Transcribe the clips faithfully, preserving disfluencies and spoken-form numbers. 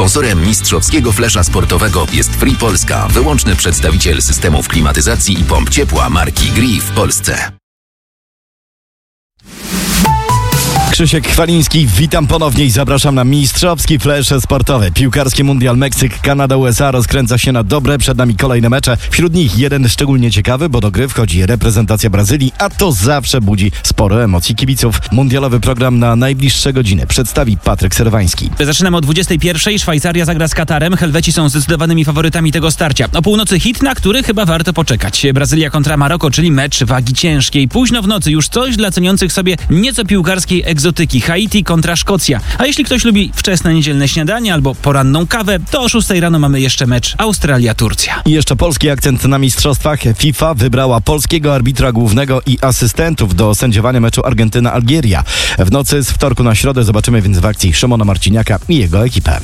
Sponsorem mistrzowskiego flesza sportowego jest Free Polska, wyłączny przedstawiciel systemów klimatyzacji i pomp ciepła marki Gree w Polsce. Krzysiek Chwaliński, witam ponownie i zapraszam na mistrzowski flesz sportowy. Piłkarski mundial Meksyk, Kanada, U S A rozkręca się na dobre, przed nami kolejne mecze. Wśród nich jeden szczególnie ciekawy, bo do gry wchodzi reprezentacja Brazylii, a to zawsze budzi sporo emocji kibiców. Mundialowy program na najbliższe godziny przedstawi Patryk Serwański. Zaczynamy o dwudziestej pierwszej. Szwajcaria zagra z Katarem. Helweci są zdecydowanymi faworytami tego starcia. O północy hit, na który chyba warto poczekać. Brazylia kontra Maroko, czyli mecz wagi ciężkiej. Późno w nocy już coś dla ceniących sobie nieco piłkarskiej egzotyki. Haiti kontra Szkocja. A jeśli ktoś lubi wczesne niedzielne śniadanie albo poranną kawę, to o szóstej rano mamy jeszcze mecz Australia-Turcja. I jeszcze polski akcent na mistrzostwach. FIFA wybrała polskiego arbitra głównego i asystentów do sędziowania meczu Argentyna-Algieria. W nocy z wtorku na środę zobaczymy więc w akcji Szymona Marciniaka i jego ekipę.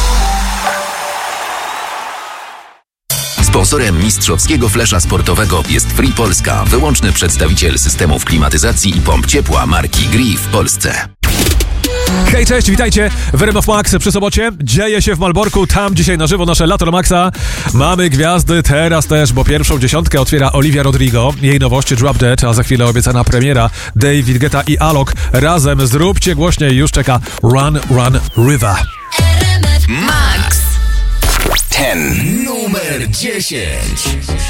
Sponsorem mistrzowskiego flesza sportowego jest Free Polska, wyłączny przedstawiciel systemów klimatyzacji i pomp ciepła marki Gree w Polsce. Hej, cześć, witajcie w R M F Max przy sobocie. Dzieje się w Malborku, tam dzisiaj na żywo nasze Lato Maxa. Mamy gwiazdy teraz też, bo pierwszą dziesiątkę otwiera Olivia Rodrigo, jej nowości Drop Dead, a za chwilę obiecana premiera David Guetta i Alok. Razem Zróbcie głośniej, już czeka Run, Run, River. Max ten numer dziesięć.